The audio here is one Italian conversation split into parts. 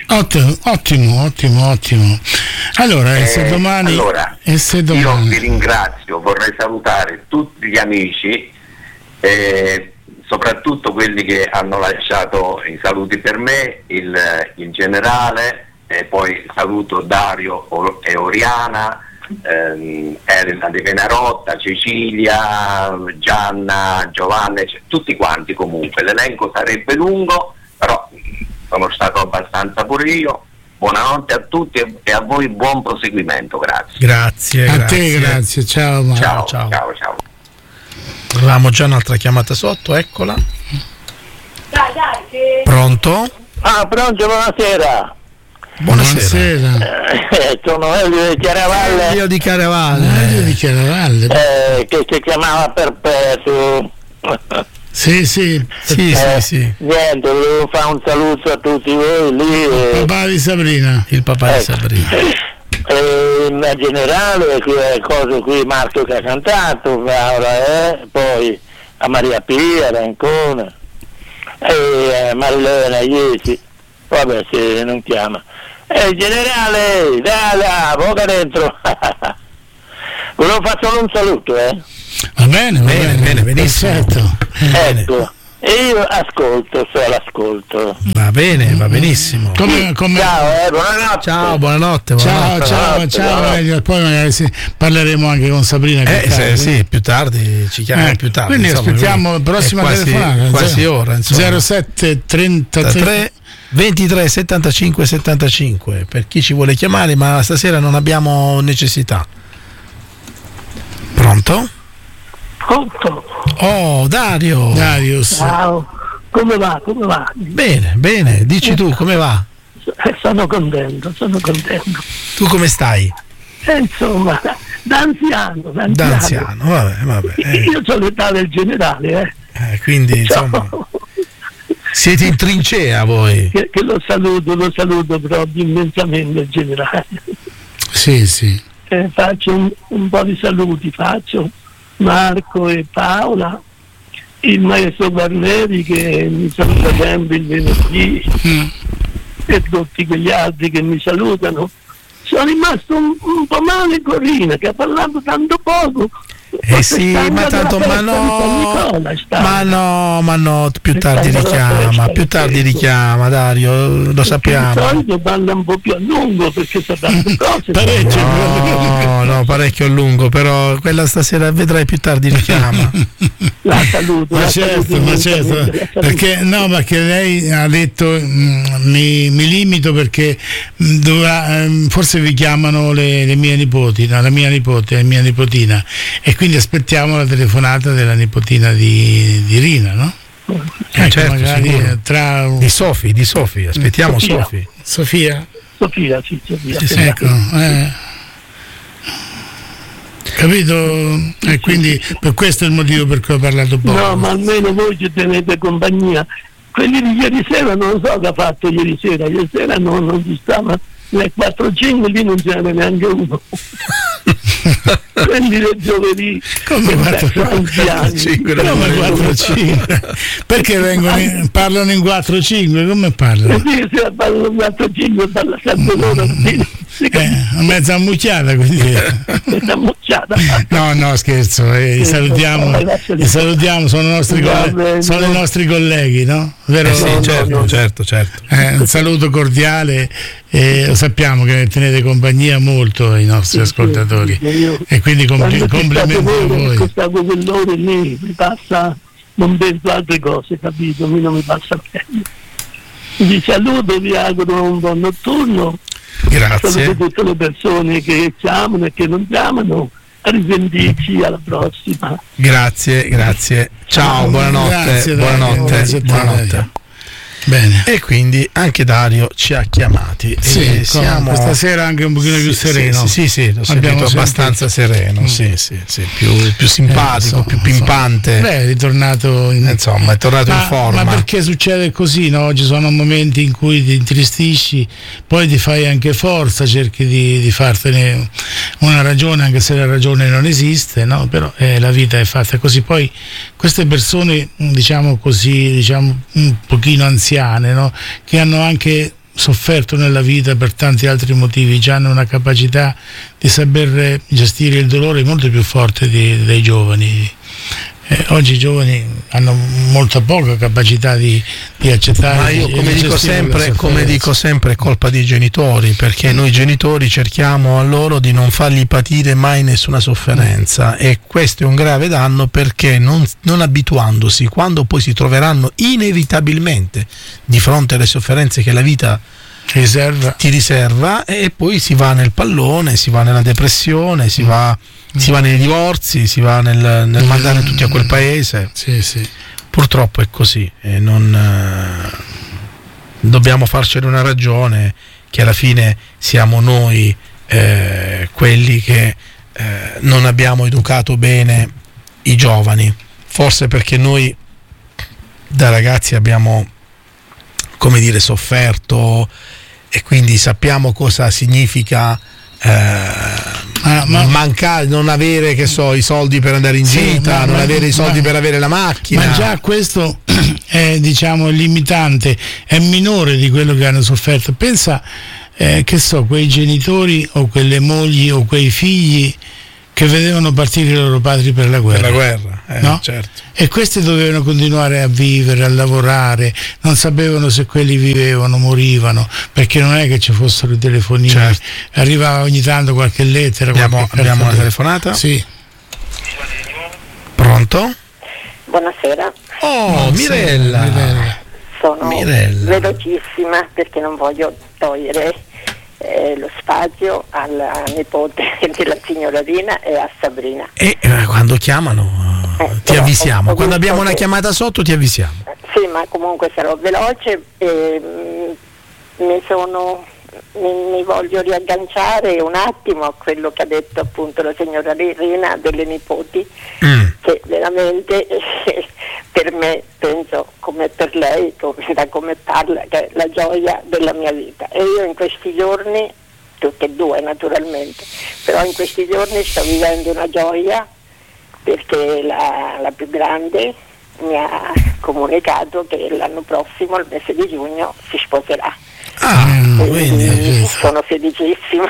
Ottimo. Allora, se domani... Io vi ringrazio, vorrei salutare tutti gli amici, soprattutto quelli che hanno lasciato i saluti per me, il generale, poi saluto Dario e Oriana, Elena De Venarotta, Cecilia, Gianna, Giovanna, tutti quanti. Comunque l'elenco sarebbe lungo, però sono stato abbastanza pure io. Buonanotte a tutti e a voi buon proseguimento, grazie. A te grazie, ciao. Ciao. Avevamo già un'altra chiamata sotto, eccola. Dai. Pronto? Pronto, buonasera. Buonasera. Sono Elio di Chiaravalle. Che si chiamava Perpetuo. Sì. Niente, volevo fare un saluto a tutti voi lì. Il papà di Sabrina. La generale, cose qui, Marco che ha cantato, Laura, poi a Maria Pia, Rancona, Marilena Iesi, vabbè se non chiama. Generale, dai, boca dentro. Volevo fare solo un saluto, Va bene, benissimo. Ecco, e io ascolto, l'ascolto. Va bene, va benissimo. Come... Ciao, buonanotte. Ciao, buonanotte. Ciao. Poi magari parleremo anche con Sabrina. Sì, più tardi, ci chiamiamo più tardi. Quindi aspettiamo la prossima telefonata. Quasi ora, insomma. 07 33 23 75 per chi ci vuole chiamare, ma stasera non abbiamo necessità. Pronto? Oh, Darius. Ciao, come va? Bene, dici tu come va? Sono contento. Tu come stai? Insomma, da anziano. Vabbè. Io sono l'età del generale, quindi insomma siete in trincea voi. Che lo saluto proprio immensamente il generale. Sì. Faccio un po' di saluti, Marco e Paola, il maestro Guarneri che mi saluta sempre il venerdì e tutti quegli altri che mi salutano. Sono rimasto un po' male Corina che ha parlato tanto poco. Sì, ma tanto ma no, più tardi richiama Dario, lo sappiamo. Di solito parla un po' più a lungo perché sa tante cose. Parecchio a lungo, però quella stasera vedrai più tardi richiama. La saluto. Ma certo. Perché lei ha detto mi limito perché forse vi chiamano le mie nipoti, la mia nipote e la mia nipotina, e quindi aspettiamo la telefonata della nipotina di Rina, no? Certo, magari di Sofì, aspettiamo Sofia. Sofia. Ecco, capito? E quindi per questo è il motivo per cui ho parlato poco. No, ma almeno voi ci tenete compagnia. Quelli di ieri sera non lo so che ha fatto ieri sera non ci stava nel 4-5, lì non c'era neanche uno. Prendi le giovedì come 4-5 perché parlano in 4-5, come parlano? Sì, se parlano in 4-5 parla sempre loro, mezza ammucchiata così. No, scherzo, li salutiamo, sono i nostri colleghi, no? Vero? Certo. Un saluto cordiale, lo sappiamo che tenete compagnia molto ai nostri ascoltatori e quindi complimenti a voi. Questa quell'ora lì mi passa, non penso altre cose, capito? A me non mi passa bene. Vi saluto, vi auguro un buon notturno. Grazie. Saluto tutte le persone che chiamano e che non chiamano. A risentirci, alla prossima. Grazie. Ciao, buonanotte. Bene. E quindi anche Dario ci ha chiamati. Sì, siamo questa sera anche un pochino più sereno. Sì, l'ho sentito abbastanza sereno. Sì, più simpatico, più pimpante. Beh, è ritornato in forma. Ma perché succede così, no? Ci sono momenti in cui ti intristisci, poi ti fai anche forza, cerchi di fartene una ragione, anche se la ragione non esiste, no? Però la vita è fatta così. Poi queste persone, diciamo un pochino anziane, no? Che hanno anche sofferto nella vita per tanti altri motivi, già hanno una capacità di saper gestire il dolore molto più forte dei giovani. Oggi i giovani hanno molta poca capacità di accettare. Ma io come dico sempre è colpa dei genitori, perché noi genitori cerchiamo a loro di non fargli patire mai nessuna sofferenza, e questo è un grave danno, perché non abituandosi, quando poi si troveranno inevitabilmente di fronte alle sofferenze che la vita ti riserva, e poi si va nel pallone, si va nella depressione, si va nei divorzi, si va nel mandare tutti a quel paese. Sì. Purtroppo è così, e non dobbiamo farcene una ragione, che alla fine siamo noi quelli che non abbiamo educato bene i giovani, forse perché noi da ragazzi abbiamo, come dire, sofferto, e quindi sappiamo cosa significa mancare, non avere, che so, i soldi per andare in gita, non avere i soldi per avere la macchina. Ma già questo è, diciamo, limitante, è minore di quello che hanno sofferto. Pensa, che so, quei genitori o quelle mogli o quei figli che vedevano partire i loro padri per la guerra. No? Certo. E questi dovevano continuare a vivere, a lavorare, non sapevano se quelli vivevano, morivano, perché non è che ci fossero i telefonini. Certo. Arrivava ogni tanto qualche lettera. Abbiamo una telefonata? Sì. Pronto? Buonasera. Oh, Mirella. Sono velocissima, perché non voglio togliere lo spazio alla nipote della signorina e a Sabrina. E quando chiamano ti avvisiamo, quando abbiamo una chiamata sotto ti avvisiamo. Sì, ma comunque sarò veloce. Mi voglio riagganciare un attimo a quello che ha detto appunto la signora Rina delle nipoti, che veramente per me, penso come per lei, da come parla, che è la gioia della mia vita. E io in questi giorni, tutte e due naturalmente, però in questi giorni sto vivendo una gioia, perché la più grande mi ha comunicato che l'anno prossimo, il mese di giugno, si sposerà. Quindi sono felicissima.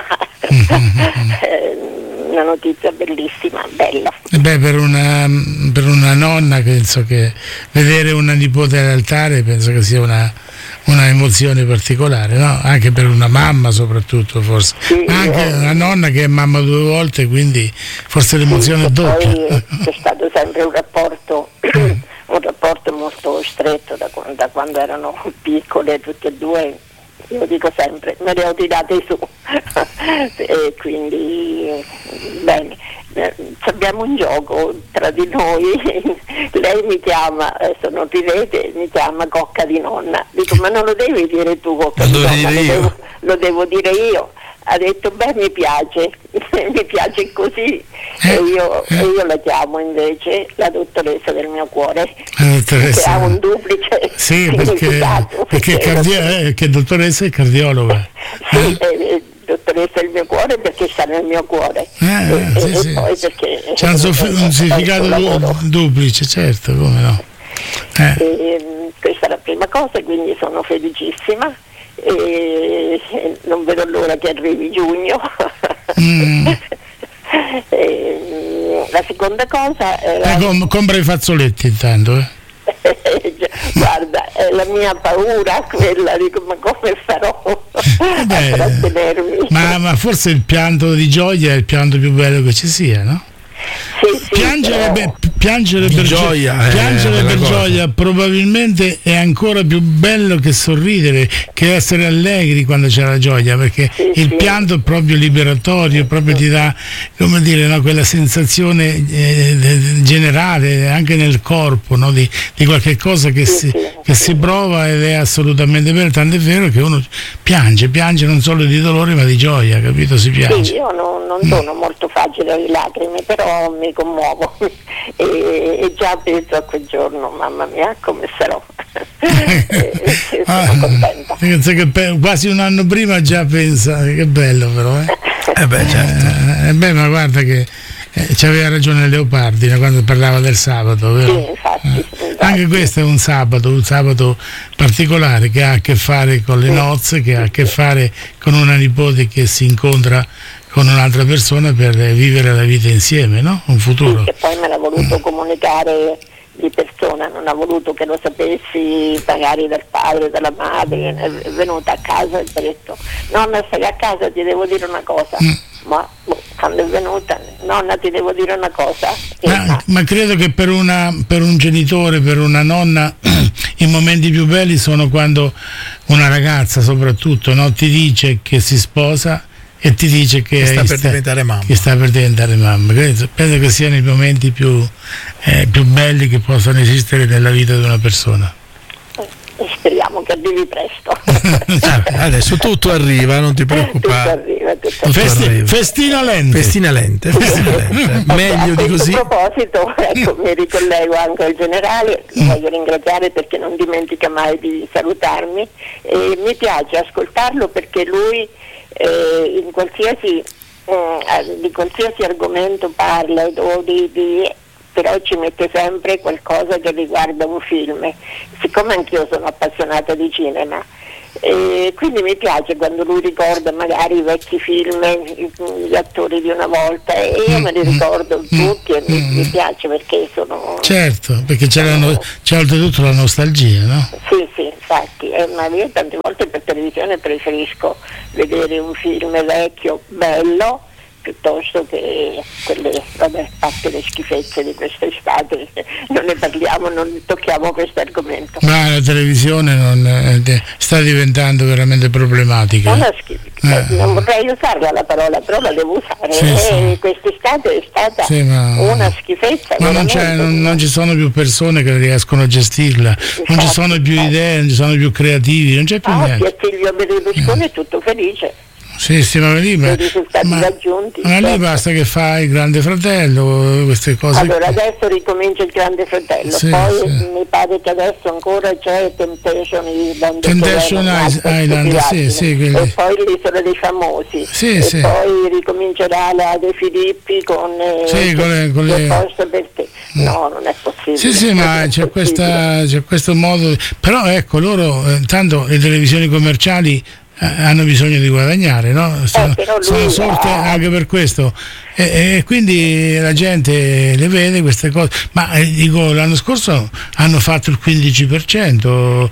Una notizia bellissima, bella. Per una nonna penso che vedere una nipote all'altare penso che sia una emozione particolare, no? Anche per una mamma soprattutto, forse. Sì, anche una nonna che è mamma 2 volte, quindi forse l'emozione è doppia. Poi c'è stato sempre un rapporto molto stretto da quando erano piccole tutte e due. Io dico sempre, me le ho tirate su. E quindi bene, abbiamo un gioco tra di noi. Lei mi chiama, adesso non ridete, mi chiama cocca di nonna. Dico, ma non lo devi dire tu, cocca di nonna, lo devo dire io. Ha detto, mi piace così. E io la chiamo invece la dottoressa del mio cuore, che ha un duplice significato. Perché dottoressa è cardiologa. Sì, dottoressa del mio cuore perché sta nel mio cuore. Sì. Poi perché c'è un significato duplice, certo, come no. Questa è la prima cosa, quindi sono felicissima. E non vedo l'ora che arrivi giugno. La seconda cosa era... compra i fazzoletti intanto. Guarda, è la mia paura quella, dico, ma come farò a trattenermi? Ma forse il pianto di gioia è il pianto più bello che ci sia, no? Sì, piangere per gioia probabilmente è ancora più bello che sorridere, che essere allegri quando c'è la gioia, perché il pianto è proprio liberatorio, proprio ti dà, come dire, no, quella sensazione generale anche nel corpo, no, di qualche cosa che si prova, ed è assolutamente vero, tanto è vero che uno piange non solo di dolore ma di gioia, capito? Si piange. Sì, io non sono molto facile alle lacrime, però mi commuovo e già penso a quel giorno, mamma mia, come sarò. Sono contenta. Quasi un anno prima già pensa, che bello però. Certo. Ma guarda che c'aveva ragione Leopardi quando parlava del sabato, vero? Sì, infatti. Anche questo è un sabato particolare che ha a che fare con le nozze, che ha a che fare con una nipote che si incontra con un'altra persona per vivere la vita insieme, no? Un futuro. Sì, che poi me l'ha voluto comunicare di persona, non ha voluto che lo sapessi magari del padre, della madre, è venuta a casa e ha detto: nonna, stai a casa, ti devo dire una cosa. Ma quando è venuta: nonna, ti devo dire una cosa. Ma credo che per un genitore, per una nonna, i momenti più belli sono quando una ragazza soprattutto, no, ti dice che si sposa e ti dice che sta per diventare mamma. Che sta per diventare mamma. Penso che siano i momenti più belli che possono esistere nella vita di una persona. Speriamo che arrivi presto. Adesso tutto arriva, non ti preoccupare. Tutto arriva. Festina lente. Meglio di così. A proposito, ecco, mi ricollego anche al generale, voglio ringraziare perché non dimentica mai di salutarmi, e mi piace ascoltarlo perché lui di qualsiasi argomento parla o però ci mette sempre qualcosa che riguarda un film. Siccome anch'io sono appassionata di cinema, quindi mi piace quando lui ricorda magari i vecchi film, gli attori di una volta, e io me li ricordo tutti e mi piace perché sono... Certo, perché c'è oltretutto la nostalgia, no? Sì, infatti, ma io tante volte per televisione preferisco vedere un film vecchio, bello, piuttosto che quelle, a parte le schifezze di quest'estate, non ne parliamo, non tocchiamo questo argomento. Ma la televisione sta diventando veramente problematica. Non vorrei usarla la parola, però la devo usare. Sì. Quest'estate è stata una schifezza. Ma non ci sono più persone che riescono a gestirla, non ci sono più idee, non ci sono più creativi, non c'è più niente. Silvio Berlusconi è tutto felice. Sì, ma lì, raggiunti, ma lì basta che fa il Grande Fratello, queste cose. Allora adesso ricomincia il Grande Fratello, poi mi pare che adesso ancora c'è Temptation Island, e poi l'Isola dei Famosi, e poi ricomincerà la De Filippi con le poste per te. No, non è possibile. Sì, ma c'è questo modo, però ecco, loro tanto le televisioni commerciali hanno bisogno di guadagnare, no? Sono sorte anche per questo, e quindi la gente le vede queste cose. Ma dico, l'anno scorso hanno fatto il 15%.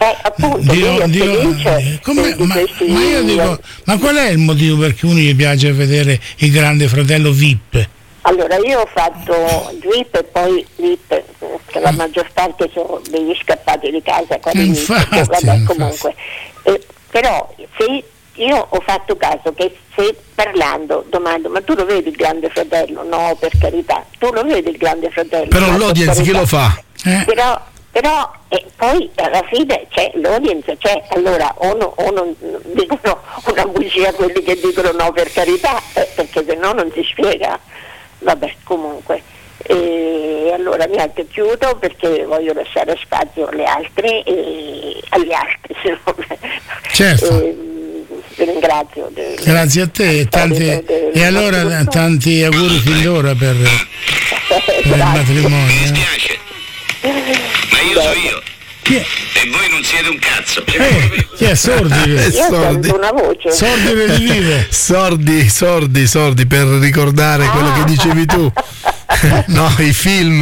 Ma io dico, ma qual è il motivo per cui uno gli piace vedere il Grande Fratello VIP? Allora, io ho fatto VIP e poi VIP, che la maggior parte sono degli scappati di casa, comunque. Però se io ho fatto caso che se parlando domando: ma tu lo vedi il Grande Fratello? No, per carità, tu lo vedi il Grande Fratello? Però l'audience chi lo fa? Però poi alla fine l'audience c'è, allora o non dicono una bugia quelli che dicono no per carità, perché se no non si spiega. Vabbè, comunque. E allora niente, chiudo perché voglio lasciare spazio agli altri. Certo. Vi ringrazio. Grazie a te e allora tanti auguri fin d'ora per il matrimonio. Mi dispiace, ma io so io. Chi è? E voi non siete un cazzo. Chi è? Sordi? Sento una voce. Sordi rivive. Sordi per ricordare quello che dicevi tu. No, i film.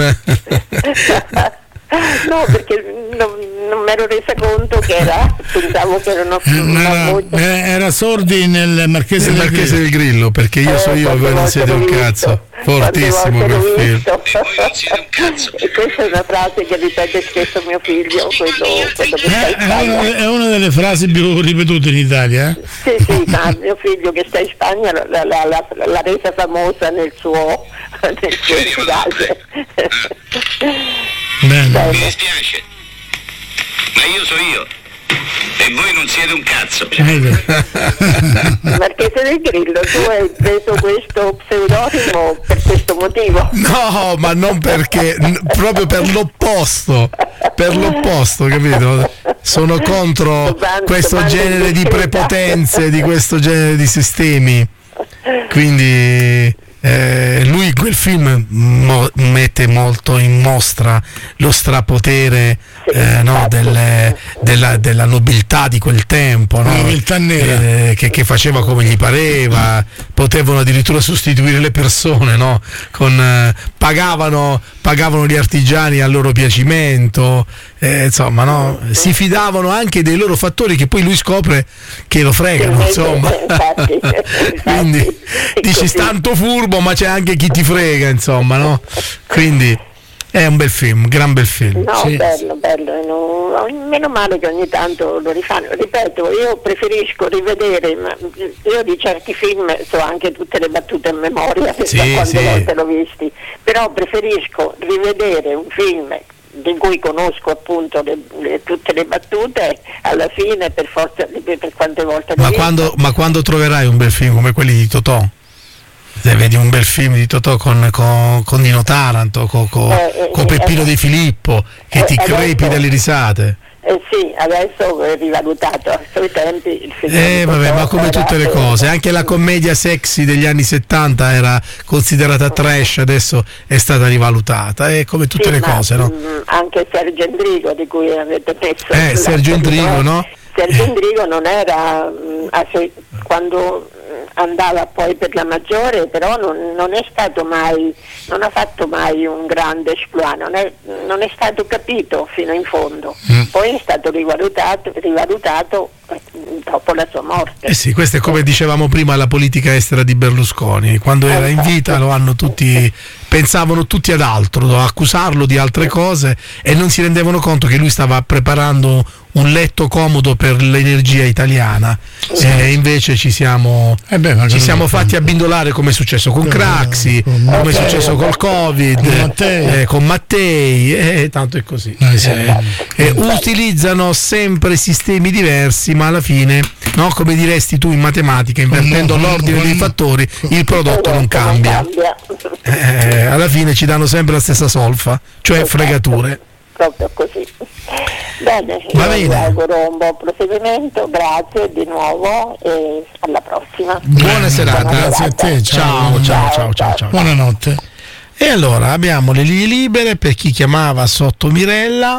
No, perché non mi ero resa conto che pensavo che erano era Sordi nel Marchese del Grillo, perché io so io e voi non siete un cazzo. Fortissimo quel film. E voi non siete un cazzo. E questa è una frase che ripete spesso mio figlio, quello che sta in Spagna. È una delle frasi più ripetute in Italia, Sì, ma mio figlio che sta in Spagna l'ha resa famosa nel suo incidente. Bene. Mi dispiace, ma io so io. E voi non siete un cazzo. Marchese del Grillo, tu hai preso questo pseudonimo per questo motivo? No, ma non perché, proprio per l'opposto, capito? Sono contro questo genere di prepotenze, di questo genere di sistemi. Quindi lui in quel film mette molto in mostra lo strapotere della nobiltà di quel tempo, no? Nobiltà nera. Che faceva come gli pareva, potevano addirittura sostituire le persone, no? Pagavano gli artigiani al loro piacimento, insomma, no? Si fidavano anche dei loro fattori, che poi lui scopre che lo fregano, insomma. Quindi dici, tanto furbo, ma c'è anche chi ti frega, insomma, no? Quindi è un bel film, gran bel film. No, sì. bello, meno male che ogni tanto lo rifanno. Ripeto, io preferisco rivedere, ma io di certi film so anche tutte le battute in memoria, quante volte l'ho visti, però preferisco rivedere un film di cui conosco appunto tutte le battute alla fine, per forza, per quante volte l'ho visto. Ma quando troverai un bel film come quelli di Totò? Se vedi un bel film di Totò con Nino Taranto, con Peppino De Filippo, che ti crepi dalle risate. Sì, adesso è rivalutato, a suoi tempi il film vabbè, ma come tutte le cose, anche la commedia sexy degli anni 70 era considerata trash, adesso è stata rivalutata, è come tutte le cose, no? Anche Sergio Endrigo, di cui avete messo Sergio Endrigo, no? Sergio Endrigo non era quando andava poi per la Maggiore, però non è stato mai, non ha fatto mai un grande exploit, non è stato capito fino in fondo, poi è stato rivalutato dopo la sua morte. Sì, questo è come dicevamo prima, la politica estera di Berlusconi, quando era in vita pensavano tutti ad altro, a accusarlo di altre cose, e non si rendevano conto che lui stava preparando un letto comodo per l'energia italiana, invece ci siamo fatti abbindolare, come è successo con Craxi, come è successo col Covid, con Mattei, tanto è così. Utilizzano sempre sistemi diversi, ma alla fine, no, come diresti tu in matematica, invertendo l'ordine dei fattori, il prodotto non cambia. Alla fine ci danno sempre la stessa solfa, cioè fregature. Proprio così. Bene, vi auguro un buon proseguimento, grazie di nuovo e alla prossima. Buona serata. Grazie a te, ciao. Buonanotte. E allora abbiamo le linee libere per chi chiamava sotto Mirella,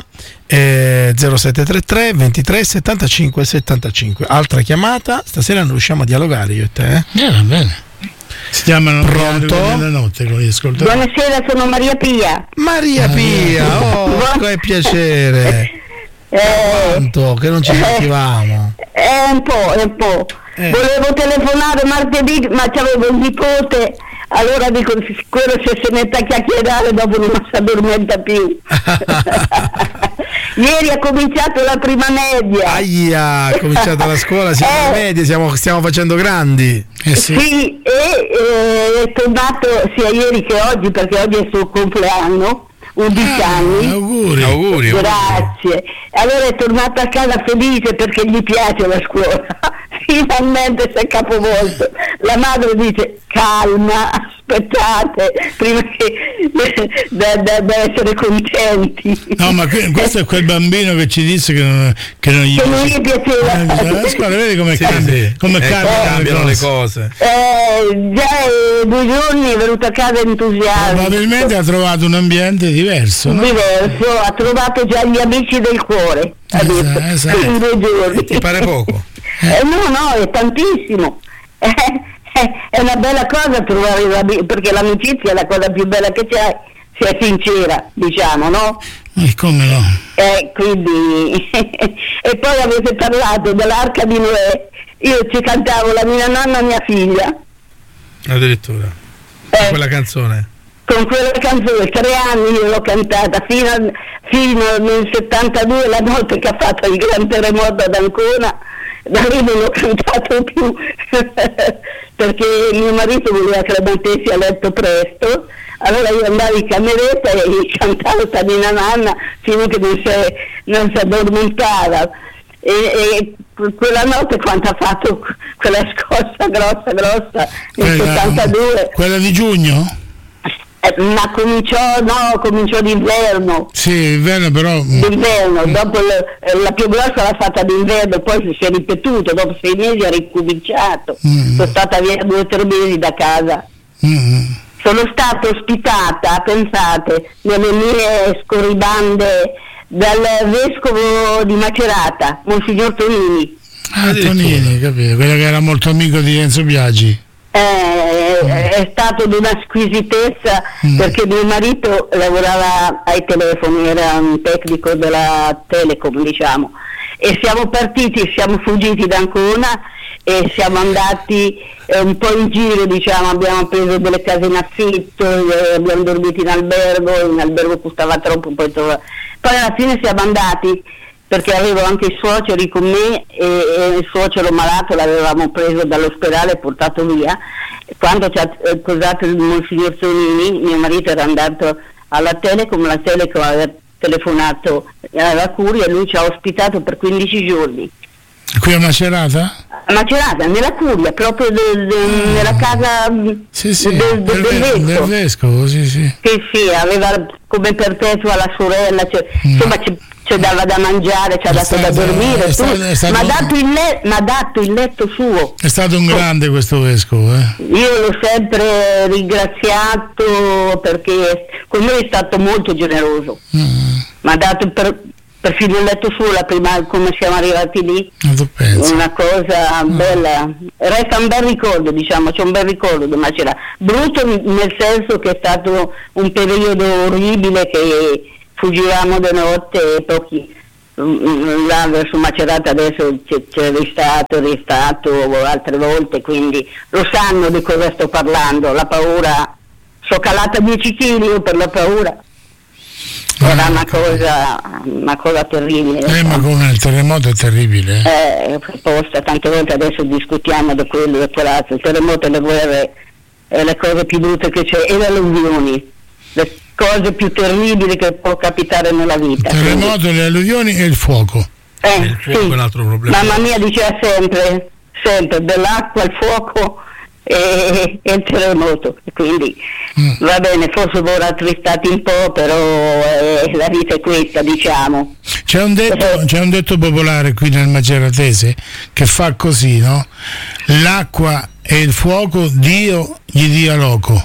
0733 23 75 75. Altra chiamata, stasera non riusciamo a dialogare io e te. Va bene. Si chiamano Pronto? Nella notte con gli ascoltatori. Buonasera, sono Maria Pia. Maria Pia, che piacere. Quanto che non ci sentivamo. Un po'. Volevo telefonare martedì, ma c'avevo un nipote, allora dico, quello se mette a chiacchierare dopo non si addormenta più. Ieri ha cominciato la prima media. È cominciata la scuola, siamo alla media, stiamo facendo grandi. Sì, è tornato sia ieri che oggi, perché oggi è il suo compleanno, 11 anni. Auguri. Grazie. Allora è tornato a casa felice perché gli piace la scuola. Finalmente si è capovolto. La madre dice: calma, aspettate, prima che da essere contenti. No, ma questo è quel bambino che ci disse che non gli piaceva. La scuola, vedi come cambiano le cose. Già 2 giorni è venuto a casa entusiasmo. Probabilmente ha trovato un ambiente diverso, no? Diverso, ha trovato già gli amici del cuore. Esatto. In 2 giorni. Ti pare poco? No, è tantissimo. È una bella cosa trovare, perché l'amicizia è la cosa più bella che c'è, se è sincera, diciamo, no? E come no? Quindi e poi avete parlato dell'Arca di Noè, io ci cantavo la mia nonna e mia figlia. Addirittura. Quella canzone. Con quella canzone 3 anni io l'ho cantata fino nel 72, la notte che ha fatto il gran terremoto ad Ancona. Da lì non l'ho cantato più perché mio marito voleva che la mettessi a letto presto, allora io andavo in cameretta e gli cantavo Tanina Nanna fino che non si addormentava, e quella notte quando ha fatto quella scossa grossa nel 72. Quella di giugno? Ma cominciò d'inverno. Sì, inverno però. D'inverno, dopo la più grossa l'ha fatta d'inverno, poi si è ripetuto, dopo 6 mesi ha ricominciato. Sono stata via 2 o 3 mesi da casa. Sono stata ospitata, pensate, nelle mie scorribande dal vescovo di Macerata, Monsignor Tonini. Tonini, capito, quello che era molto amico di Renzo Biagi. È stato di una squisitezza, perché mio marito lavorava ai telefoni, era un tecnico della Telecom, diciamo, e siamo partiti, siamo fuggiti da Ancona e siamo andati un po' in giro, diciamo, abbiamo preso delle case in affitto, abbiamo dormito in albergo costava troppo, poi alla fine siamo andati, perché avevo anche i suoceri con me e il suocero malato l'avevamo preso dall'ospedale e portato via. Quando ci ha posato il Monsignor Tonini, mio marito era andato alla Telecom, la Telecom aveva telefonato alla Curia e lui ci ha ospitato per 15 giorni. Qui a Macerata? A Macerata, nella Curia, proprio nella casa del vescovo, sì. Sì, aveva come perpetua la sorella, insomma ci dava da mangiare, ci ha dato da dormire, ma ha dato il letto suo. È stato un grande questo vescovo. Io l'ho sempre ringraziato perché con me è stato molto generoso. Mi ha dato perfino il letto suo la prima, come siamo arrivati lì, una cosa bella, resta un bel ricordo, diciamo, c'è un bel ricordo di Macerata, brutto nel senso che è stato un periodo orribile, che fuggivamo di notte e pochi là verso Macerata adesso c'è ristato altre volte, quindi lo sanno di cosa sto parlando, la paura, sono calata 10 kg per la paura. Era una cosa terribile. Ma come il terremoto è terribile. Tante volte adesso discutiamo di quello e quell'altro, il terremoto e le guerre è le cose più brutte che c'è, e le alluvioni, le cose più terribili che può capitare nella vita. Il terremoto, le alluvioni e il fuoco. Il fuoco è un altro problema. Mamma mia diceva sempre dell'acqua, il fuoco e il terremoto, quindi va bene, forse vorrà tristati un po', però la vita è questa, diciamo. C'è un detto popolare qui nel maceratese che fa così, no? L'acqua e il fuoco Dio gli dia loco.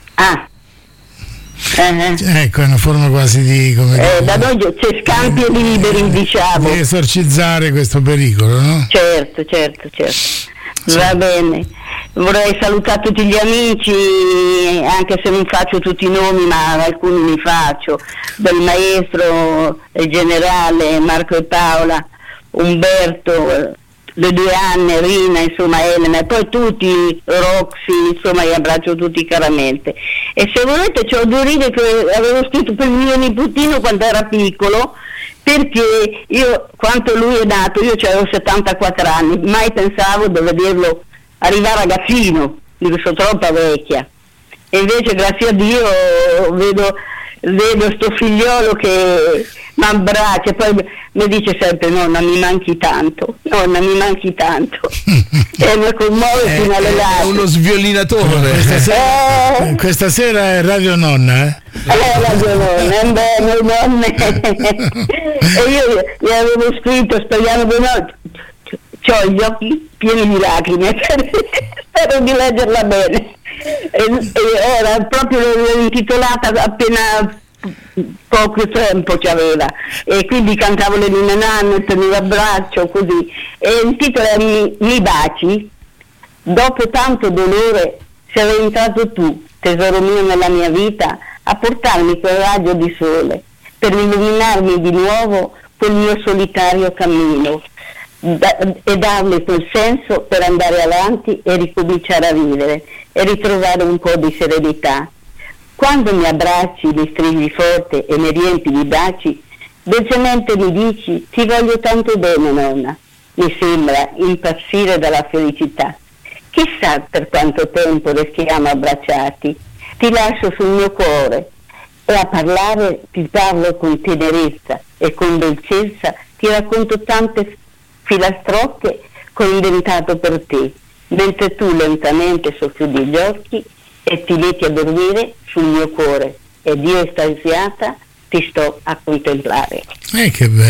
Ecco, è una forma quasi di da noi c'è scampi liberi, diciamo, di esorcizzare questo pericolo, no? Certo. Va bene, vorrei salutare tutti gli amici, anche se non faccio tutti i nomi, ma alcuni li faccio, del maestro, il generale, Marco e Paola, Umberto, le 2 Anne, Rina, insomma Elena, e poi tutti, Roxy, insomma li abbraccio tutti caramente. E se volete c'ho 2 righe che avevo scritto per il mio nipotino quando era piccolo, perché io, quanto lui è nato, io avevo 74 anni, mai pensavo di vederlo arrivare ragazzino, dico sono troppo vecchia, e invece grazie a Dio vedo sto figliolo che mi abbraccia, poi mi dice sempre nonna mi manchi tanto, e mi commuove fino alle lacrime. È uno sviolinatore. Questa sera è Radio Nonna, Radio Nonna, bene, nonne. E io gli avevo scritto, speriamo di no, c'ho gli occhi pieni di lacrime, spero di leggerla bene. Era proprio intitolata appena poco tempo ci aveva, e quindi cantavo le Nine Nanne, tenevo abbraccio così, e il titolo è Mi baci, dopo tanto dolore sei entrato tu, tesoro mio nella mia vita, a portarmi quel raggio di sole per illuminarmi di nuovo quel mio solitario cammino e darmi quel senso per andare avanti e ricominciare a vivere e ritrovare un po' di serenità. Quando mi abbracci, mi stringi forte e mi riempi di baci, dolcemente mi dici ti voglio tanto bene nonna, mi sembra impazzire dalla felicità. Chissà per quanto tempo restiamo abbracciati, ti lascio sul mio cuore e a parlare ti parlo con tenerezza e con dolcezza ti racconto tante filastrocche che ho inventato per te, mentre tu lentamente socchiudi gli occhi e ti metti a dormire sul mio cuore ed io estasiata ti sto a contemplare. Che bella!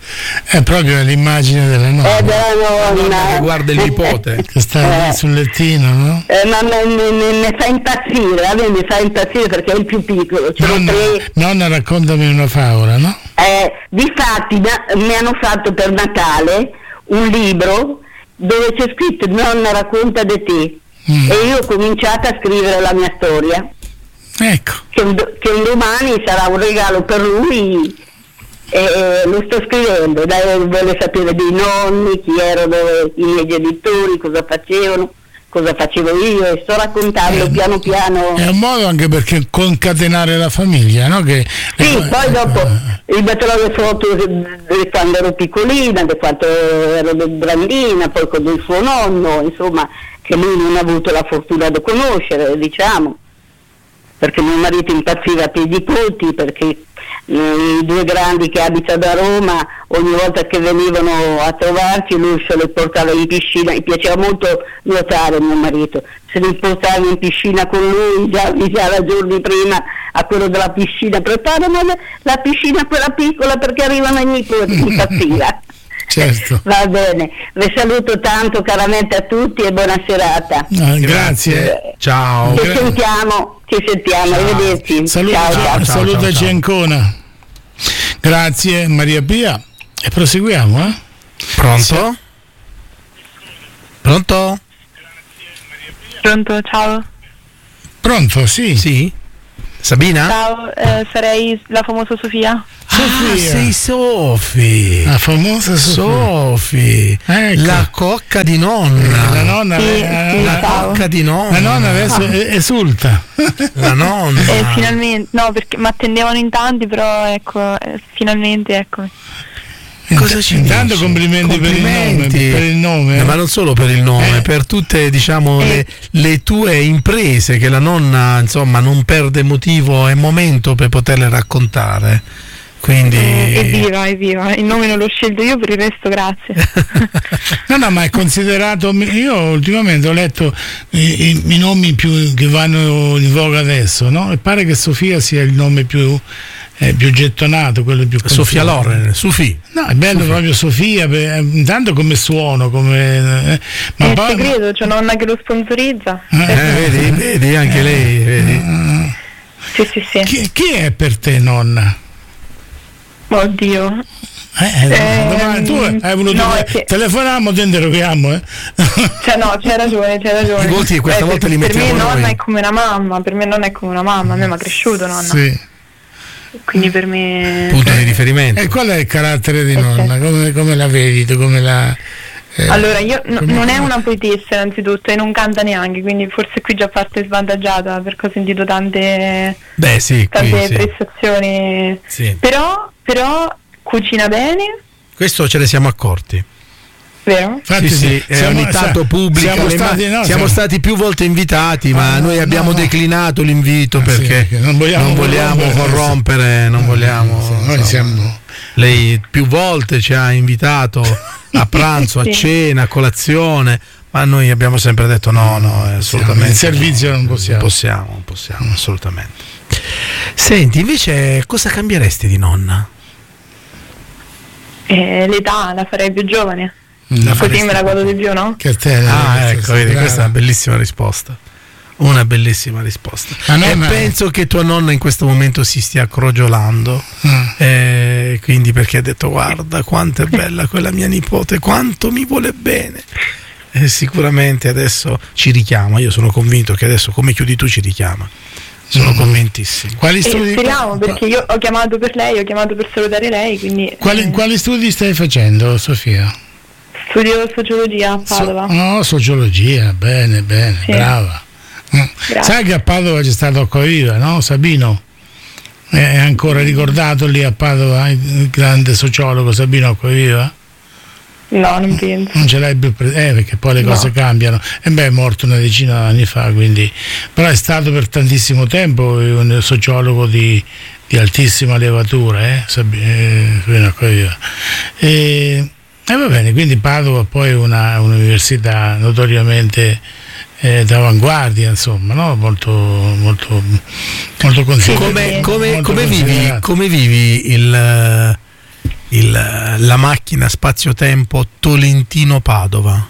È proprio l'immagine della nonna. Della nonna che guarda il nipote che sta lì sul lettino, no? Ma mi fa impazzire, a me mi fa impazzire perché è il più piccolo. Nonna, raccontami una favola, no? Difatti mi hanno fatto per Natale un libro dove c'è scritto "Nonna racconta di te", e io ho cominciato a scrivere la mia storia. Ecco. Che un domani sarà un regalo per lui, e lo sto scrivendo. Vuole sapere dei nonni, chi erano i miei genitori, cosa facevano, cosa facevo io, e sto raccontando piano piano. È un modo anche perché concatenare la famiglia, no? Poi dopo gli metterò le foto di quando ero piccolina, di quando ero grandina, poi con il suo nonno, insomma, che lui non ha avuto la fortuna di conoscere, diciamo, perché mio marito impazziva per i nipoti, perché i due grandi che abitano a Roma, ogni volta che venivano a trovarci lui se li portava in piscina. Gli piaceva molto nuotare mio marito, se li portava in piscina con lui, già giorni prima a quello della piscina: preparano la piscina quella piccola perché arrivano i nipoti. Impazziva. Certo. Va bene, vi saluto tanto caramente a tutti e buona serata. Grazie. Ciao. Ci sentiamo, arrivederci. Salutaci Ancona. Grazie Maria Pia. E proseguiamo, Pronto? Pronto? Pronto, ciao. Pronto, sì. Sì. Sabina? Ciao, sarei la famosa Sofia. Sei Sofi, la famosa Sofi, ecco. La cocca di nonna. La nonna, cocca di nonna. La nonna adesso esulta. La nonna. Finalmente, no, perché mi attendevano in tanti, però ecco, finalmente eccomi. Cosa ci intanto complimenti per il nome, ma non solo per il nome, per tutte, diciamo, le tue imprese che la nonna, insomma, non perde motivo e momento per poterle raccontare. Quindi evviva, il nome non l'ho scelto io, per il resto grazie. No, ma è considerato, io ultimamente ho letto i nomi più che vanno in voga adesso, no? E pare che Sofia sia il nome più gettonato, quello più Sofia Loren, Sofì. No, è bello proprio Sofia, intanto come suono, come ma poi credo, c'è nonna che lo sponsorizza. Vedi anche lei, vedi. Sì. Chi è per te nonna? Oddio. Tu hai voluto telefoniamo, ti interroghiamo, c'è ragione. I voti questa volta li mettiamo per me noi. Nonna è come una mamma, a me mi ha cresciuto nonna. Sì. Quindi per me punto di riferimento. E qual è il carattere di nonna? Come la vedi? Allora, io non è una poetessa innanzitutto e non canta neanche, quindi forse qui già parte svantaggiata perché ho sentito tante prestazioni. Sì. Però cucina bene. Questo ce ne siamo accorti. Vero? Infatti sì, ogni tanto pubblica. Siamo stati più volte invitati, ma noi abbiamo declinato l'invito perché non vogliamo corrompere, non vogliamo. Noi siamo. Lei più volte ci ha invitato a pranzo, a cena, a colazione, ma noi abbiamo sempre detto no, assolutamente. Il servizio non possiamo. Non possiamo, assolutamente. Senti, invece cosa cambieresti di nonna? L'età, la farei più giovane. Così me la godo di più, no? Che te, ecco, vedi, questa è una bellissima risposta. Una bellissima risposta. E penso che tua nonna in questo momento si stia crogiolando, quindi perché ha detto guarda quanto è bella quella mia nipote, quanto mi vuole bene. E sicuramente adesso ci richiama, io sono convinto che adesso come chiudi tu ci richiama. Sono convintissimo. Quali studi? Speriamo, perché io ho chiamato per lei, ho chiamato per salutare lei, quindi quali studi stai facendo, Sofia? Studio sociologia a Padova. Sociologia, bene, sì. Brava. Sai che a Padova c'è stato Acquaviva, no? Sabino è ancora ricordato lì a Padova il grande sociologo Sabino Acquaviva? No, non penso. Non ce l'hai più perché poi le cose cambiano. E è morto una decina d'anni fa, quindi. Però è stato per tantissimo tempo un sociologo di altissima levatura, Sabino Acquaviva. E va bene, quindi Padova poi è un'università notoriamente d'avanguardia, insomma, no? molto considerata. Come vivi la macchina spazio-tempo Tolentino-Padova?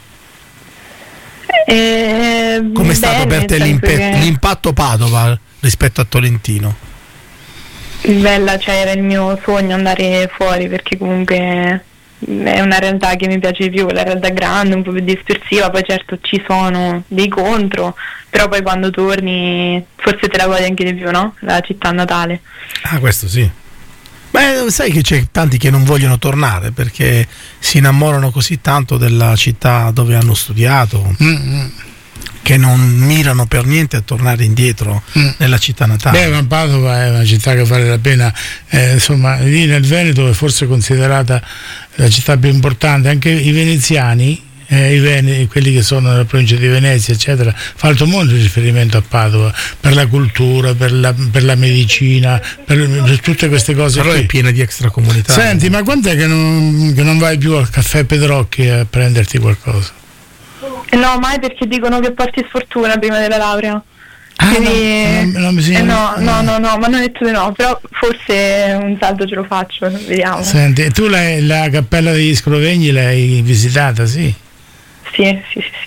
Com'è stato per te l'impatto Padova rispetto a Tolentino? Bella, cioè era il mio sogno andare fuori, perché comunque è una realtà che mi piace di più, la realtà grande, un po' più dispersiva, poi certo ci sono dei contro, però poi quando torni forse te la godi anche di più, no? La città natale. Ah, questo sì. Beh, sai che c'è tanti che non vogliono tornare perché si innamorano così tanto della città dove hanno studiato che non mirano per niente a tornare indietro nella città natale. Beh, ma Padova è una città che vale la pena, insomma, lì nel Veneto è forse considerata la città più importante. Anche i veneziani, quelli che sono nella provincia di Venezia, eccetera, fa alto mondo di riferimento a Padova per la cultura, per la medicina, per tutte queste cose. Però qui è piena di extracomunitari. Senti, ma quant'è che non vai più al caffè Pedrocchi a prenderti qualcosa? No, mai, perché dicono che porti sfortuna prima della laurea. Ah, quindi, non mi sembra... no, ma non ho detto di no, però forse un salto ce lo faccio, vediamo. Senti, tu la cappella degli Scrovegni l'hai visitata, sì? Sì.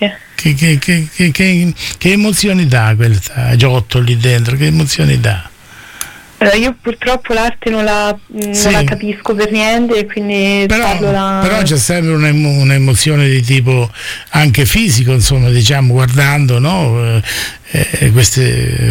Che emozioni dà quel Giotto lì dentro? Che emozioni dà? Io purtroppo l'arte non la capisco per niente, quindi però c'è sempre un'emozione di tipo anche fisico, insomma, diciamo, guardando, no? Queste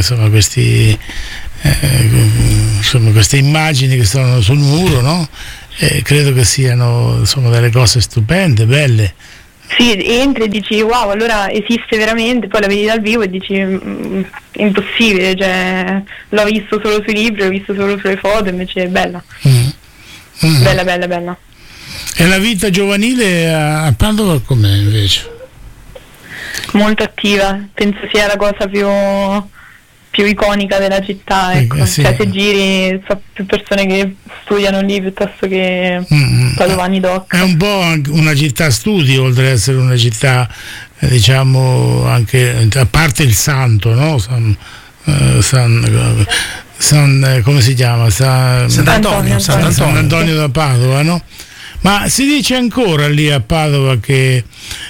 immagini che sono sul muro, no? Credo che siano, insomma, delle cose stupende, belle. Sì, entri e dici wow, allora esiste veramente, poi la vedi dal vivo e dici impossibile, cioè l'ho visto solo sui libri, l'ho visto solo sulle foto, invece è bella. Bella. E la vita giovanile a Padova com'è invece? Molto attiva, penso sia la cosa più iconica della città, ecco. Sì. Cioè se giri so più persone che studiano lì piuttosto che Padovani doc. È un po' una città studio, oltre ad essere una città diciamo anche, a parte il santo, no? Come si chiama? Sant'Antonio da Padova, no? Ma si dice ancora lì a Padova che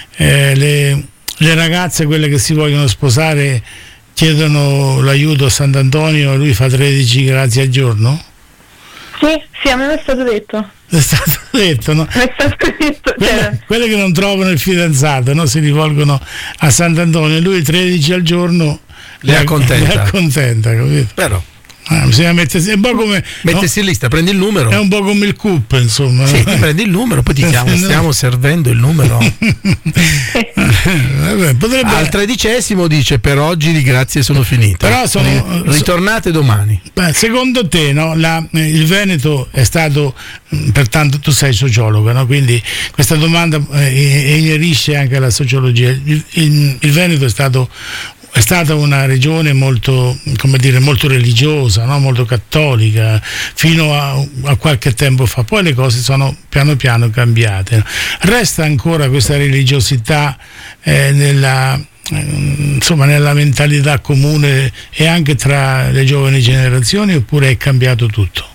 le ragazze, quelle che si vogliono sposare, chiedono l'aiuto a Sant'Antonio e lui fa 13 grazie al giorno? Sì, a me è stato detto. È stato detto, no? È stato detto, quelle che non trovano il fidanzato, no? Si rivolgono a Sant'Antonio e lui 13 al giorno le accontenta, capito? Però bisogna mettersi, è un po' come mettersi in lista, prendi il numero. È un po' come il CUP, insomma. Sì, ti prendi il numero, poi ti chiamo, stiamo servendo il numero. Potrebbe... Al 13° dice per oggi di grazie sono finite. Però ritornate domani. Secondo te, no, il Veneto è stato, pertanto tu sei sociologo, no? Quindi questa domanda inerisce anche alla sociologia. Il Veneto è stata una regione molto, come dire, molto religiosa, no? Molto cattolica, fino a qualche tempo fa. Poi le cose sono piano piano cambiate. Resta ancora questa religiosità nella mentalità comune e anche tra le giovani generazioni, oppure è cambiato tutto?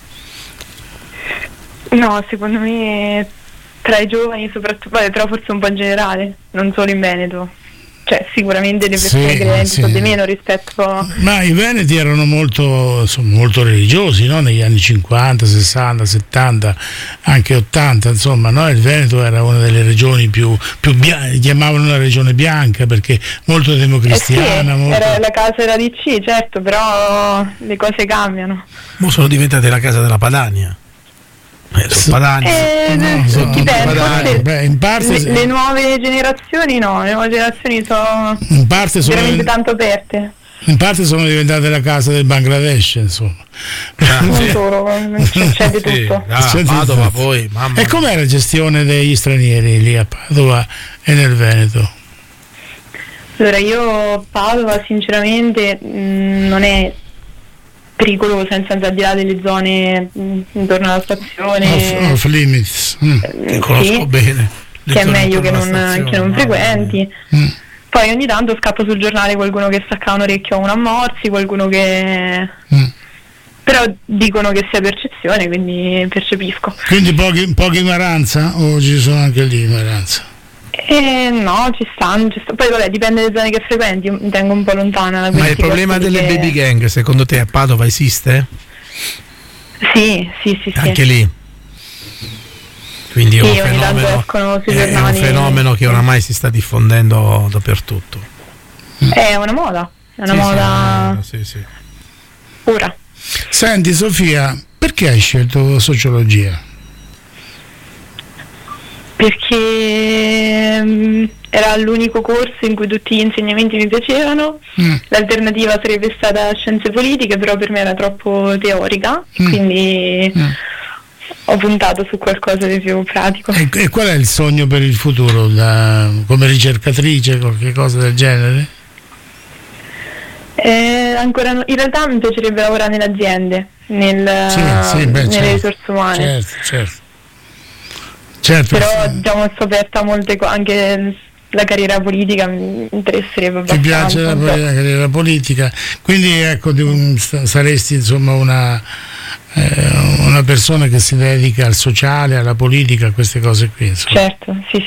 No, secondo me tra i giovani soprattutto, però forse un po' in generale, non solo in Veneto. Cioè sicuramente le persone credenti sono di meno rispetto. Ma i veneti erano molto religiosi, no? Negli anni 50, 60, 70, anche 80, insomma, no? Il Veneto era una delle regioni più chiamavano una regione bianca perché molto democristiana. Era la casa della DC, certo, però le cose cambiano. Mo sono diventate la casa della Padania. In parte le nuove generazioni sono in parte veramente tanto aperte. In parte sono diventate la casa del Bangladesh, insomma. Non solo, c'è di tutto. Padova poi, mamma. E com'è la gestione degli stranieri lì a Padova e nel Veneto? Allora, io Padova sinceramente non è pericoloso, nel senso, al di là delle zone intorno alla stazione off limits, che conosco bene, che è meglio che non frequenti. Poi ogni tanto scappa sul giornale qualcuno che stacca un orecchio a un ammorzi, qualcuno che Però dicono che sia percezione, quindi percepisco. Quindi pochi maranza o ci sono anche lì maranza? No, ci stanno. Poi vabbè, dipende dalle zone che frequenti, io mi tengo un po' lontana da Ma il problema delle baby gang secondo te a Padova esiste? Sì. Anche lì? Quindi sì, è un fenomeno che oramai si sta diffondendo dappertutto. È una moda, moda sì. pura. Senti Sofia, perché hai scelto sociologia? Perché era l'unico corso in cui tutti gli insegnamenti mi piacevano, l'alternativa sarebbe stata scienze politiche, però per me era troppo teorica, quindi ho puntato su qualcosa di più pratico. E qual è il sogno per il futuro, come ricercatrice, qualche cosa del genere? Ancora no. In realtà mi piacerebbe lavorare nelle aziende, nelle risorse umane. Certo. Però diciamo sto aperta a molte cose, anche la carriera politica mi interesserebbe abbastanza. Ti piace la carriera politica, quindi ecco saresti insomma una persona che si dedica al sociale, alla politica, a queste cose qui insomma. Certo, sì.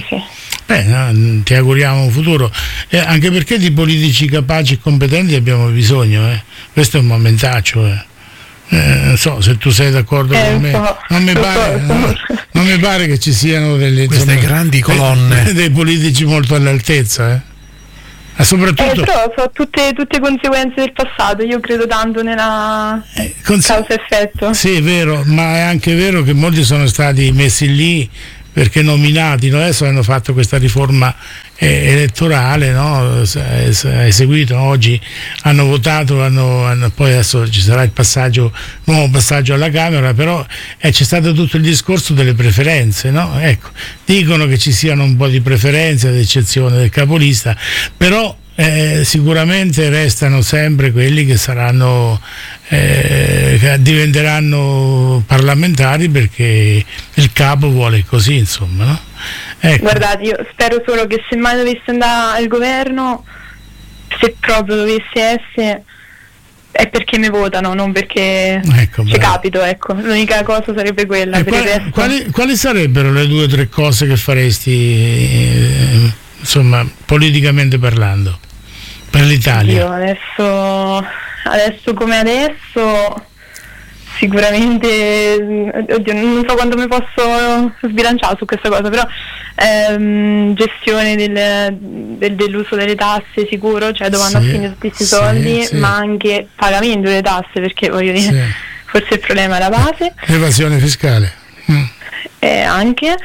Ti auguriamo un futuro, anche perché di politici capaci e competenti abbiamo bisogno, questo è un momentaccio. Non so se tu sei d'accordo con me, non mi pare che ci siano queste grandi colonne dei politici molto all'altezza, ma soprattutto però so tutte conseguenze del passato. Io credo tanto nella causa-effetto. Sì, è vero, ma è anche vero che molti sono stati messi lì perché nominati, adesso hanno fatto questa riforma elettorale, no? Eseguito, oggi hanno votato, poi adesso ci sarà il nuovo passaggio alla Camera, però c'è stato tutto il discorso delle preferenze, no? Ecco, dicono che ci siano un po' di preferenze ad eccezione del capolista, però sicuramente restano sempre quelli che saranno che diventeranno parlamentari perché il capo vuole così, insomma, no? Ecco. Guardate, io spero solo che se mai dovesse andare al governo, se proprio dovesse essere, è perché mi votano, non perché ci capito, ecco. L'unica cosa sarebbe quella. Quali sarebbero le 2 o 3 cose che faresti insomma politicamente parlando per l'Italia? Io adesso come adesso sicuramente, oddio, non so quanto mi posso sbilanciare su questa cosa, però gestione dell'uso delle tasse sicuro, cioè dove vanno a finire tutti questi soldi, ma anche pagamento delle tasse, perché voglio dire, forse il problema è la base. Evasione fiscale. Anche.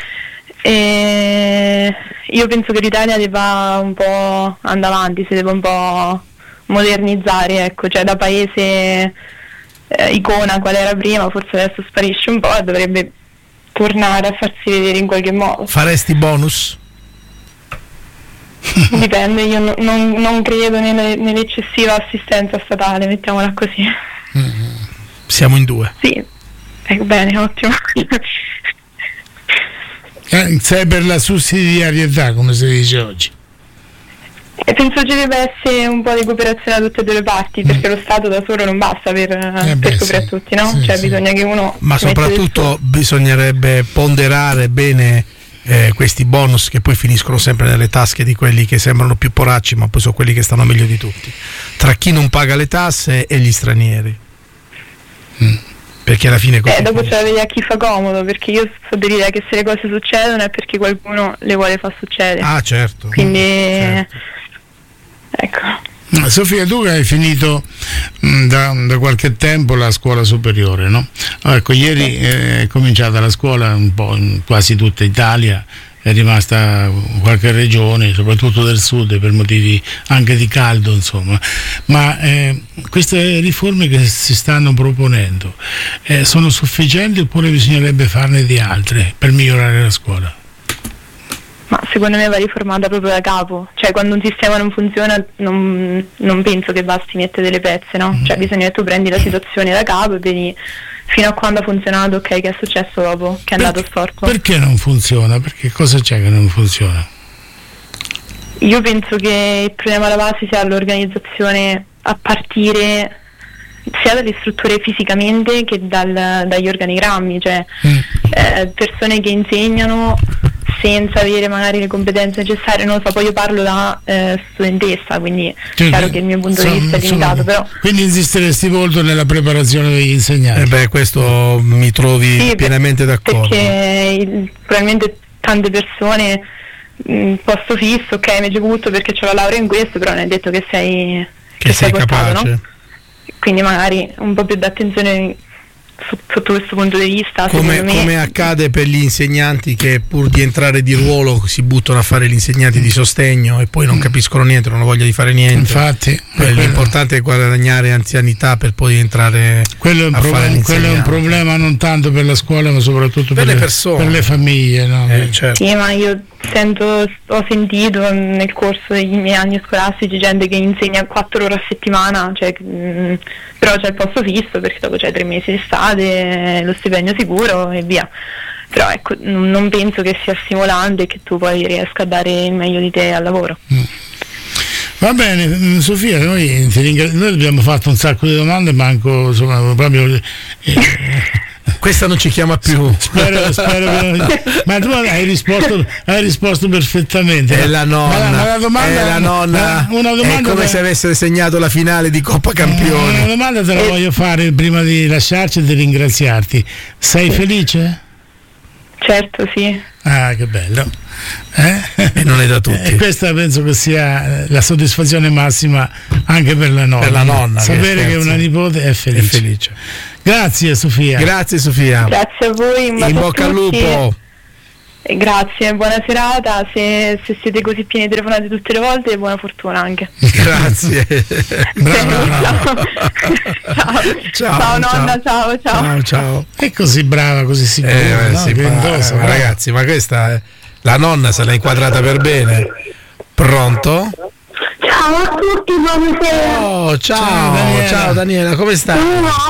Io penso che l'Italia debba un po' andare avanti, si deve un po' modernizzare, ecco, cioè da paese icona qual era prima, forse adesso sparisce un po' e dovrebbe tornare a farsi vedere in qualche modo. Faresti bonus? Dipende, io non credo nell'eccessiva assistenza statale, mettiamola così. Siamo in 2. Sì, bene, ottimo. Sei per la sussidiarietà, come si dice oggi? Penso ci deve essere un po' di cooperazione da tutte e 2 le parti, perché lo Stato da solo non basta per coprire tutti, no? Bisogna che uno... Ma soprattutto bisognerebbe ponderare bene questi bonus che poi finiscono sempre nelle tasche di quelli che sembrano più poracci, ma poi sono quelli che stanno meglio di tutti, tra chi non paga le tasse e gli stranieri. Perché alla fine dopo c'è da vedere a chi fa comodo, perché io so dell'idea che se le cose succedono è perché qualcuno le vuole far succedere. Certo. Quindi ecco. Sofia, tu hai finito da qualche tempo la scuola superiore, no? Ecco, ieri è cominciata la scuola un po' in quasi tutta Italia, è rimasta qualche regione, soprattutto del sud, per motivi anche di caldo, insomma. Ma queste riforme che si stanno proponendo sono sufficienti oppure bisognerebbe farne di altre per migliorare la scuola? Ma secondo me va riformata proprio da capo, cioè quando un sistema non funziona non penso che basti mettere delle pezze, no? Cioè bisogna che tu prendi la situazione da capo e vedi fino a quando ha funzionato, ok, che è successo dopo, che è andato storto. Perché non funziona? Perché cosa c'è che non funziona? Io penso che il problema alla base sia l'organizzazione a partire sia dalle strutture fisicamente che dagli organigrammi, cioè persone che insegnano senza avere magari le competenze necessarie, non lo so, poi io parlo da studentessa, quindi è chiaro che il mio punto di vista è limitato, però... Quindi insisteresti molto nella preparazione degli insegnanti? Questo mi trovi pienamente d'accordo. Perché probabilmente tante persone, posto fisso, ok, mi è giusto perché ho la laurea in questo, però non è detto che sei portato, capace, no? Quindi magari un po' più d'attenzione sotto questo punto di vista, come accade per gli insegnanti che pur di entrare di ruolo si buttano a fare gli insegnanti di sostegno e poi non capiscono niente, non hanno voglia di fare niente. Infatti l'importante è guadagnare anzianità per poi entrare fare l'insegnante. Quello è un problema non tanto per la scuola ma soprattutto per le persone, per le famiglie, no? Certo. Sì, ma io ho sentito nel corso dei miei anni scolastici gente che insegna 4 ore a settimana, cioè, però c'è il posto fisso perché dopo c'è 3 mesi d'estate, lo stipendio sicuro e via. Però ecco, non penso che sia stimolante e che tu poi riesca a dare il meglio di te al lavoro. Va bene, Sofia, noi abbiamo fatto un sacco di domande, manco insomma proprio questa non ci chiama più. Spero ma tu hai risposto perfettamente. È la nonna. Ma la domanda, è la nonna. Una domanda è come se avesse segnato la finale di Coppa Campioni. Una domanda te la voglio fare prima di lasciarci e di ringraziarti. Sei felice? Certo, sì. Ah, che bello. E non è da tutti. E questa penso che sia la soddisfazione massima anche per la nonna. Per la nonna. Sapere che una nipote è felice. Grazie Sofia. Grazie Sofia. Grazie a voi. In bocca al lupo. Grazie, buona serata. Se siete così pieni di telefonate tutte le volte, buona fortuna anche. Grazie. Ciao nonna, ciao. È così brava, così sicura, no? Sì, ragazzi, ma questa è la nonna, se l'ha inquadrata per bene. Pronto? Ciao a tutti, buonasera. Oh, ciao Daniela, come stai?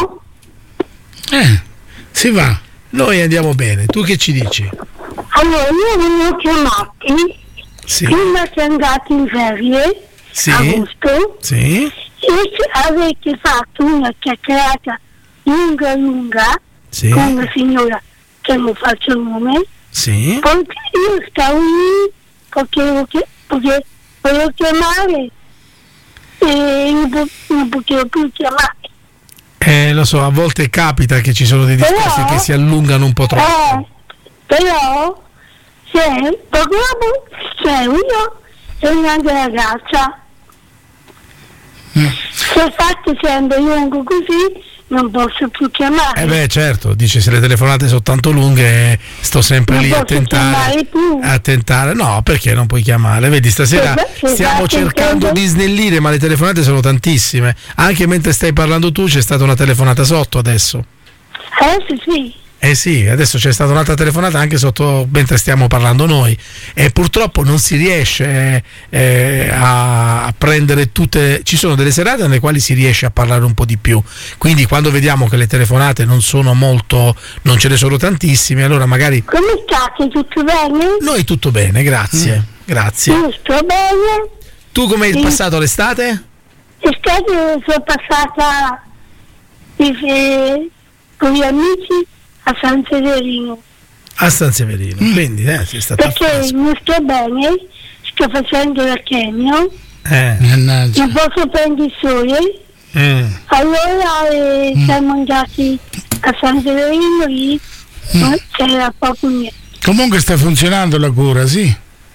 Si va. Noi andiamo bene, tu che ci dici? Allora, io vi ho chiamati prima che andate in ferie, agosto, e avete fatto una chiacchierata lunga con una signora che non faccio il nome. Sì. Poi io stavo lì perché volevo chiamare e non potevo più chiamare. Lo so, a volte capita che ci sono dei discorsi che si allungano un po' troppo. Però c'è uno e una ragazza. Se infatti essendo lungo così non posso più chiamare. Certo, dice, se le telefonate sono tanto lunghe sto sempre non lì a tentare. No, perché non puoi chiamare? Vedi, stasera stiamo cercando di snellire, ma le telefonate sono tantissime. Anche mentre stai parlando tu c'è stata una telefonata sotto adesso. Sì, adesso c'è stata un'altra telefonata anche sotto mentre stiamo parlando noi e purtroppo non si riesce a prendere tutte. Ci sono delle serate nelle quali si riesce a parlare un po' di più, quindi quando vediamo che le telefonate non sono molto, non ce ne sono tantissime, allora magari. Come state? Tutto bene? Noi tutto bene, grazie. Grazie. Io sto bene. Tu come hai passato l'estate? L'estate sono passata con gli amici a San Severino. Quindi sei stata perché non sto bene, sto facendo la chemio, non posso prendere il sole, allora siamo andati a San Severino lì, c'era proprio niente. Comunque sta funzionando la cura, sì?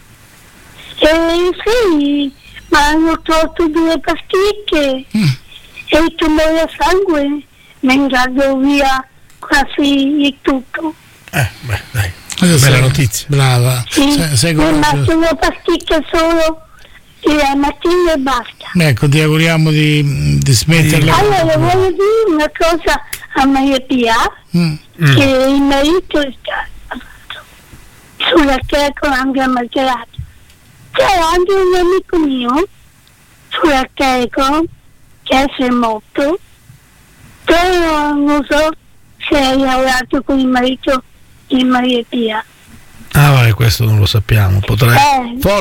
Sì, ma hanno tolto 2 pasticche e il tumore a sangue mi è andato via quasi tutto. Dai, bella notizia. Brava. Sì, ma sono pasticche solo la mattina e basta. Ecco, ti auguriamo di smetterla. Allora voglio dire una cosa a Maria Pia, che il marito sta sulla telecom anche a Macerata. C'era anche un amico mio sulla telecom che è morto, però non so se hai lavorato con il marito di Maria Pia. Questo non lo sappiamo.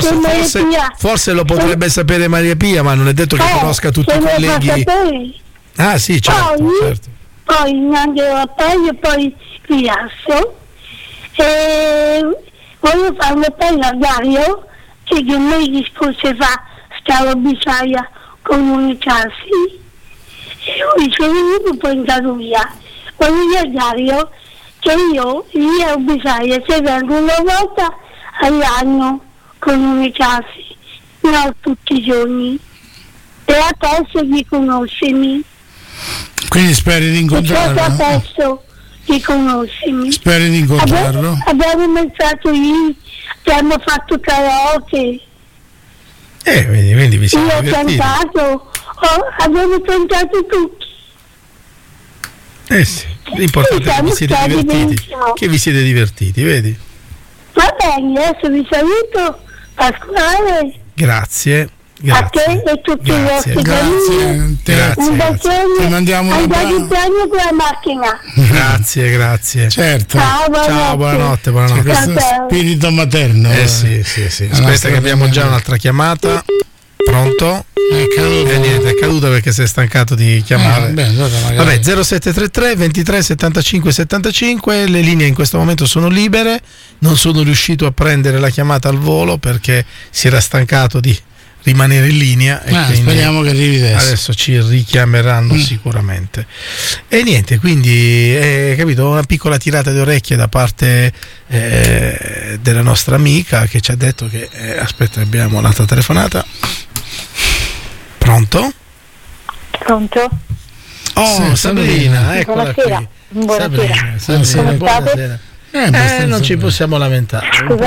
Forse lo potrebbe sapere Maria Pia, ma non è detto che conosca tutti i colleghi. Ah sì, certo. Poi mi andiamo a pelle e poi rilasso. E voglio fare un appello a Dario che mesi scorsi fa stava a Bisaglia comunicarsi e lui sono venuto poi andato via. Voglio dire a Dario che io lì a Bisaglia se vengo una volta all'anno comunicarsi, non tutti i giorni, e adesso di conoscermi. Quindi speri di incontrarlo? Adesso di conoscermi. Speri di incontrarlo? Abbiamo pensato lì, abbiamo fatto karaoke. Quindi vi siete Io ho divertiti. cantato, abbiamo cantato tutti. Sì, l'importante è che vi siete divertiti. Che vi siete divertiti, vedi? Va bene, adesso vi saluto, Pasquale. Grazie. A te e tutti i vostri amici. Grazie. Un bacione. Ti mandiamo un abbraccio. Andate bene con la macchina. Grazie. Certo. Ciao, buonanotte. C'è questo spirito materno. Sì. Aspetta che abbiamo già un'altra chiamata. Pronto? È caduta perché si è stancato di chiamare. Vabbè, 0733 23 75 75, le linee in questo momento sono libere. Non sono riuscito a prendere la chiamata al volo perché si era stancato di rimanere in linea e speriamo che arrivi adesso ci richiameranno sicuramente. E niente, quindi capito, una piccola tirata di orecchie da parte della nostra amica che ci ha detto che aspetta, abbiamo un'altra telefonata. Pronto? Oh, Sabrina, eccola qui. Buonasera. Sabrina. Non ci possiamo lamentare.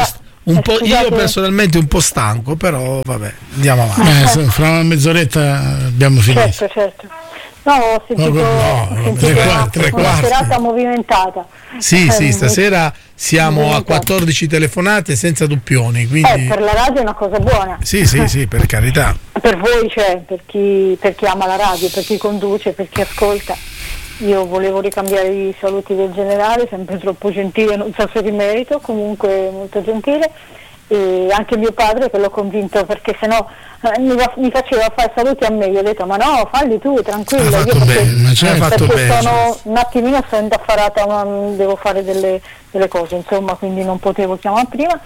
Io personalmente un po' stanco, però vabbè, andiamo avanti. Fra una mezz'oretta abbiamo finito. Certo. No, ho sentito una serata movimentata. Sì, stasera siamo a 14 telefonate senza doppioni, quindi per la radio è una cosa buona. Sì, per carità. Per voi, cioè, per chi ama la radio, per chi conduce, per chi ascolta. Io volevo ricambiare i saluti del generale, sempre troppo gentile, non so se di merito, comunque molto gentile, e anche mio padre che l'ho convinto, perché sennò mi faceva fare saluti a me, gli ho detto ma no, falli tu, tranquillo, perché sono un attimino sono indaffarata, ma devo fare delle cose, insomma, quindi non potevo chiamare prima,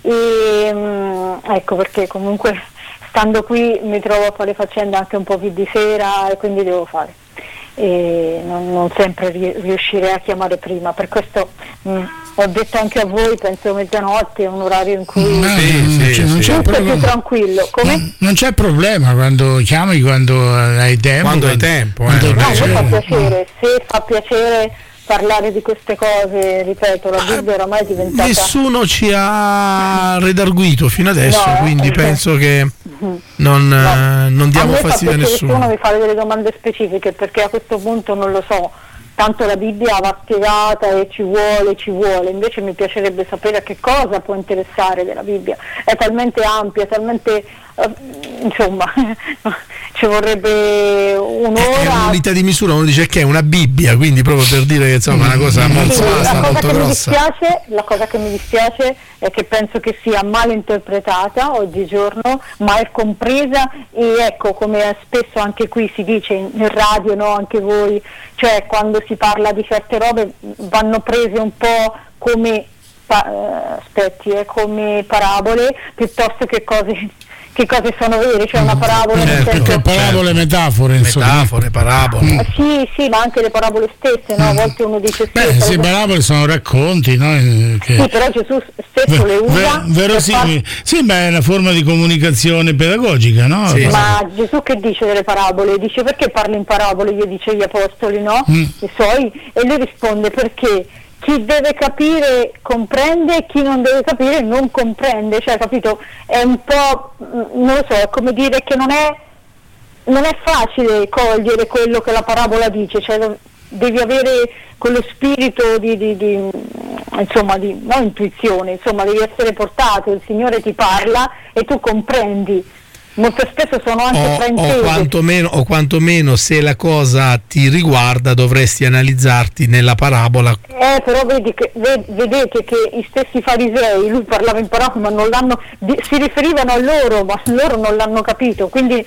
e ecco perché comunque stando qui mi trovo a fare faccende anche un po' più di sera e quindi devo fare. E non sempre riuscirei a chiamare prima, per questo ho detto anche a voi, penso mezzanotte è un orario in cui non c'è più tranquillo. Come? Non c'è problema quando chiami, quando hai tempo, fa piacere, se fa piacere parlare di queste cose, ripeto, la Bibbia oramai è diventata... Nessuno ci ha redarguito fino adesso, quindi penso che non diamo fastidio a nessuno. Mi fare delle domande specifiche, perché a questo punto non lo so, tanto la Bibbia va spiegata e ci vuole, invece mi piacerebbe sapere a che cosa può interessare della Bibbia, è talmente ampia, è talmente... insomma ci vorrebbe un'ora. È un'unità di misura, uno dice che è una Bibbia, quindi proprio per dire che insomma è una cosa molto vasta, molto grossa. La cosa che mi dispiace è che penso che sia mal interpretata oggigiorno, mal compresa, e ecco, come spesso anche qui si dice in radio, no, anche voi, cioè quando si parla di certe robe vanno prese un po' come come parabole piuttosto che cose sono vere, cioè una parabola parabole, metafore, parabole. Sì, ma anche le parabole stesse, no? A volte uno dice le parabole sono racconti, no? Sì, però Gesù stesso le usa verosimili. Sì, ma è una forma di comunicazione pedagogica, no? Sì. Ma Gesù che dice delle parabole? Dice perché parli in parabole, io dice gli apostoli, no? I suoi, e lui risponde perché chi deve capire comprende, chi non deve capire non comprende, cioè, capito? È un po', non lo so, è come dire che non è facile cogliere quello che la parabola dice, cioè devi avere quello spirito di intuizione, insomma, devi essere portato, il Signore ti parla e tu comprendi. Molto spesso sono anche fraintesi. O quantomeno se la cosa ti riguarda dovresti analizzarti nella parabola. Però vedete che i stessi farisei, lui parlava in parabola ma non l'hanno, si riferivano a loro, ma loro non l'hanno capito, quindi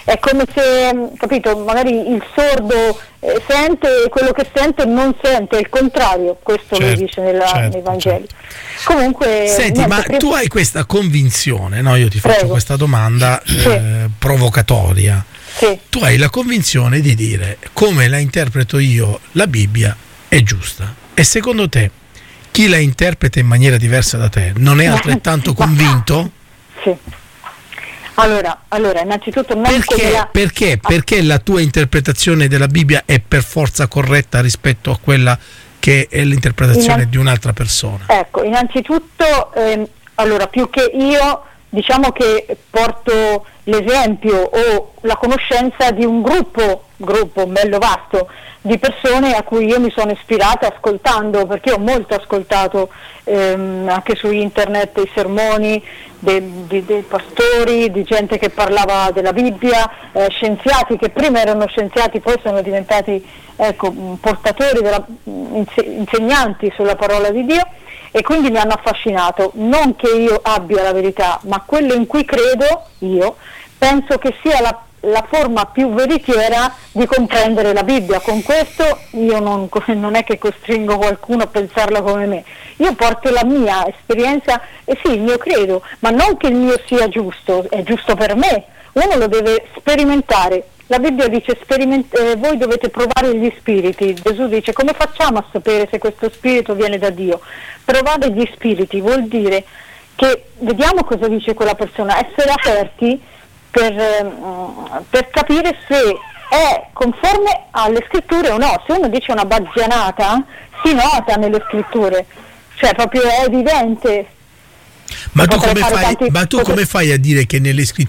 è come se, capito, magari il sordo sente e quello che sente non sente, è il contrario, questo lo dice nei Vangeli. Comunque, senti, ma tu hai questa convinzione, no? Io ti faccio questa domanda provocatoria. Sì. Tu hai la convinzione di dire come la interpreto io la Bibbia è giusta, e secondo te chi la interpreta in maniera diversa da te non è altrettanto convinto? Sì. Allora, innanzitutto non perché la tua interpretazione della Bibbia è per forza corretta rispetto a quella che è l'interpretazione di un'altra persona? Ecco, innanzitutto, allora, più che io, diciamo che porto l'esempio o la conoscenza di un gruppo bello vasto di persone a cui io mi sono ispirata ascoltando, perché ho molto ascoltato anche su internet i sermoni dei pastori, di gente che parlava della Bibbia, scienziati che prima erano scienziati, poi sono diventati portatori, insegnanti sulla parola di Dio, e quindi mi hanno affascinato. Non che io abbia la verità, ma quello in cui credo io penso che sia la forma più veritiera di comprendere la Bibbia. Con questo io non è che costringo qualcuno a pensarla come me, io porto la mia esperienza e sì, il mio credo, ma non che il mio sia giusto, è giusto per me, uno lo deve sperimentare. La Bibbia dice voi dovete provare gli spiriti. Gesù dice: come facciamo a sapere se questo spirito viene da Dio? Provare gli spiriti vuol dire che vediamo cosa dice quella persona, essere aperti per capire se è conforme alle scritture o no. Se uno dice una baggianata si nota nelle scritture, cioè proprio è evidente. Ma tu come fai a dire che nelle scritture